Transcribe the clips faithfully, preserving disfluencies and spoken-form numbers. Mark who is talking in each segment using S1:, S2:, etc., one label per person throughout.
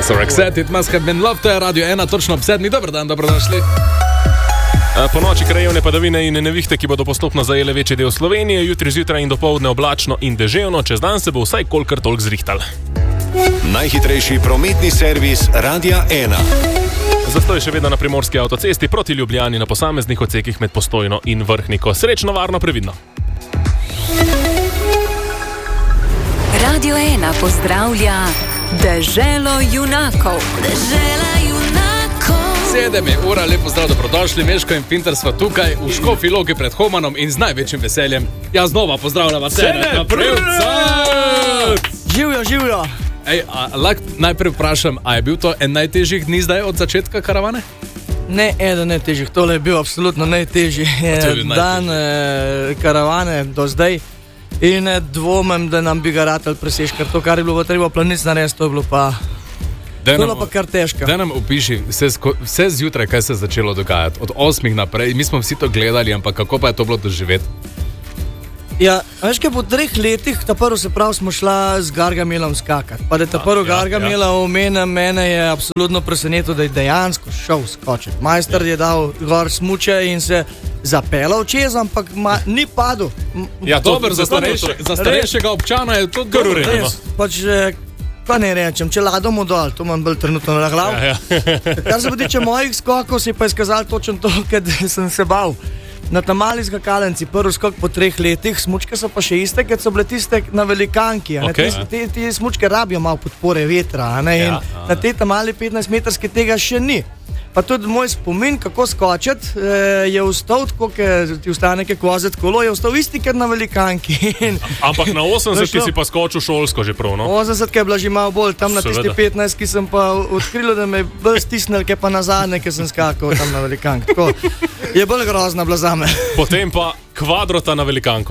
S1: So Roxette, It Must Have Been Love, to je Radio ena, točno ob sedmi. Dobar dan, dobrodošli.
S2: Po noči krajevne padavine in nevihte, ki bodo postopno zajele večji del Slovenije, jutri zjutraj in dopoldne oblačno in deževno, čez dan se bo vsaj kolikor toliko zrihtal.
S3: Najhitrejši prometni servis Radia ena.
S2: Zastoj še vedno na primorski avtocesti proti Ljubljani na posameznih odsekih med Postojno in Vrhniko. Srečno, varno, previdno.
S4: Radio ena pozdravlja Deželo junakov. Dežela junakov.
S1: Sedem je ura, lepo zdrav, dobrodošli. Meško in Pinter sva tukaj v Škofji Loki pred Homanom in z največjim veseljem. Ja, znova pozdravljava Sene Prevca.
S5: Živjo, živjo.
S1: Ej, a, lahko najprej vprašam, a je bil to en najtežjih dni zdaj od začetka karavane?
S5: Ne, eden najtežjih, tole je bil absolutno najtežji dan eh, karavane do zdaj. In ne dvomem, da nam bi ga ratel presež, ker to, kar je bilo treba planic narediti, to je bilo pa, to je bilo pa kar težko.
S1: Da nam opiši vse, sko, vse zjutraj, kaj se je začelo dogajati, od osmih naprej. Mi smo vsi to gledali, ampak kako pa je to bilo doživeti?
S5: Ja, veš, kaj po treh letih, ta prvo se prav smo šla z Gargamelom skakati. Pa da ta prvo ja, Gargamela ja. omenja, mene je absolutno presenetilo, da je dejansko šel skočiti. Majster je dal gor smuče in se zapeljal čez, ampak ma, ni padel.
S1: Ja, dobro, za, starejše, za starejšega občana je to kar urejeno.
S5: Pač, pa ne rečem, če ladom dol, to imam bolj trenutno na glavu. Ja, ja. Kar se tiče mojih skokov, si pa izkazal točno to, ker sem se bal. Na tam mali skakalnici, prvi skok po treh letih, smučke so pa še iste, ker so bile tiste na velikanki. Okay. Te, te smučke rabijo malo podpore vetra, ne? In ja, na te tam mali petnajstmetrske tega še ni. Pa tudi moj spomin, kako skočiti, je vstal, tako ti ustane kaj kozet kolo, je vstal isti, ker na velikanki.
S2: Ampak na osemdeset si pa skočil šolsko že prav, no?
S5: osemdeset je bila že malo bolj, tam na tisti petnajst, ki sem pa odkril, da me je bolj stisnil, kaj pa na zadnje, ker sem skakal tam na velikanki. Tako je bolj grozna bila zame.
S2: Potem pa kvadrota na velikanko.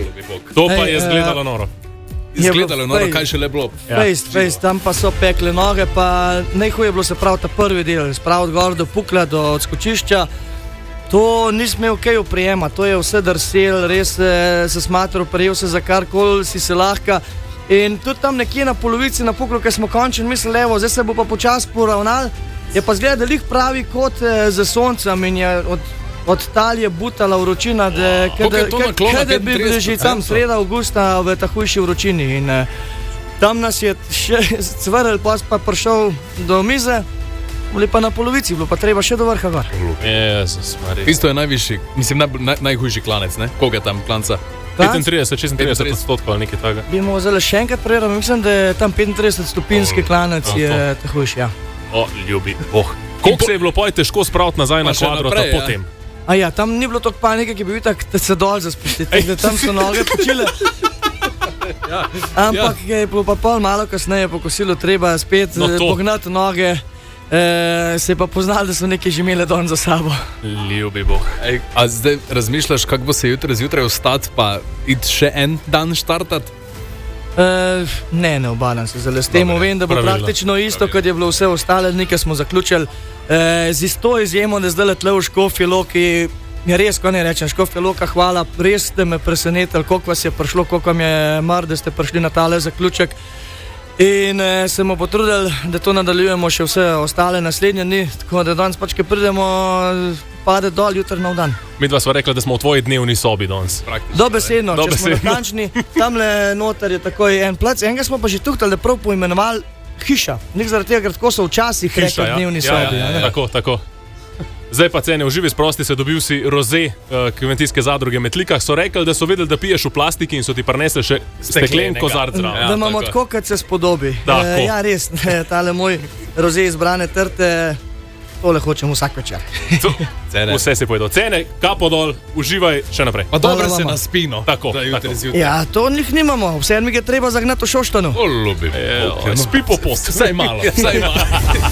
S2: To pa je izgledalo noro.
S1: Izgledalo noro, kaj še le bilo.
S5: Fejst, fejst, tam pa so pekle noge, pa najhuje je bilo se prav ta prvi del, spraviti gor do pukla, do odskočišča. To nisem imel kaj oprijema, to je vse drsel, res se smatral, prijel se za karkoli si se lahka. In tudi tam nekje na polovici na puklu, ker smo končili, mislili, evo, zdaj se bo pa počas poravnal, je pa zgleda, da lih pravi kot za soncem in je od Od tal je butala vročina, da kada bi bili že tam sreda avgusta v ta hujši vročini. In eh, tam nas je še cvrl, pa pa prišel do mize, bili pa na polovici, bilo pa treba še do vrha gor.
S2: Jezus, Marija.
S1: Isto je najvišji, mislim, naj, naj, najhujši klanec, ne? Koga je tam klanca?
S2: petintrideset, šestintrideset odstotkov ali nekaj takega.
S5: Bi mo zdaj še enkrat preveril, mislim, da je tam petintrideset stopinjski klanec je ta hujši, ja.
S2: O, ljubi, boh. Koliko se je bilo pa težko spraviti nazaj na kvadrota potem?
S5: A ja, tam ni bilo toliko panike, ki bi bil tak, da se dol zaspustiti, da tam so noge počile. Ja, ampak ja. Je bilo pa pol malo kasneje po kosilu treba spet no pognati noge, e, se je pa poznali, da so nekaj že imele don za sabo.
S2: Ljubi boh.
S1: Ej, a zdaj razmišljaš, kako bo se jutri zjutraj vstati pa iti še en dan štartati?
S5: Uh, ne, ne obadam se zelo s tem. Vem, da bo pravilno, praktično isto, kot je bilo vse ostale dni, ki smo zaključili. Uh, z isto izjemo, da zdaj letle v Škofji Loki, je res, ko ne rečem, Škofja Loka, hvala, res ste me presenetili, koliko vas je prišlo, koliko vam je mar, da ste prišli na tale zaključek. In uh, se bomo potrudili, da to nadaljujemo še vse ostale naslednje dni, tako da danes pač, ki pridemo, pade dol, jutri nov dan.
S2: Mi dva sva rekla, da smo v tvoji dnevni sobi danes.
S5: Dobesedno, če smo natančni, tamle noter je takoj en plac, enega smo pa že tuhtali, da prav poimenovali hiša. Nik zaradi tega, ker tako so včasih rekli
S2: ja.
S5: dnevni
S2: ja,
S5: sobi.
S2: Ja, ja, ja. Tako, tako. Zdaj pa cene, v živi sprosti se dobil si roze uh, kmetijske zadruge Metlikah. So rekli, da so vedeli, da piješ v plastiki in so ti prinesli še steklen kozarc.
S5: Ja, da imamo tako, kot se spodobi. Da, e, ja, res, tale moj roze izbrane trte, tole hočem vsak večer.
S2: Vse se pojedo. Cene, kapo dol, uživaj še naprej.
S1: Pa dobro se na spino.
S2: Tako, tako.
S5: Ja, to njih nimamo. Vse mi je treba zagnati v Šoštanu.
S2: O, ljubi. E, spí po post.
S1: Vsaj malo. Vsaj malo.